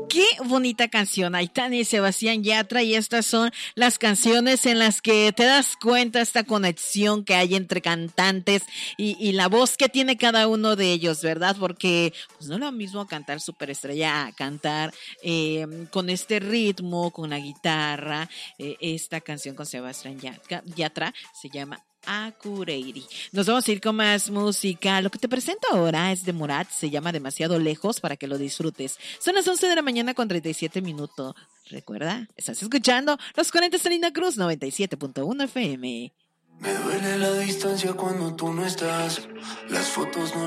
Qué bonita canción, Aitana y Sebastián Yatra, y estas son las canciones en las que te das cuenta esta conexión que hay entre cantantes y la voz que tiene cada uno de ellos, ¿verdad? Porque pues no es lo mismo cantar superestrella a cantar con este ritmo, con la guitarra. Esta canción con Sebastián Yatra se llama Acureiri. Nos vamos a ir con más música. Lo que te presento ahora es de Morat, se llama Demasiado Lejos, para que lo disfrutes. Son las 11 de la mañana con 37 minutos. Recuerda, estás escuchando Los 40 de Salina Cruz 97.1 FM. Me duele la distancia cuando tú no estás. Las fotos no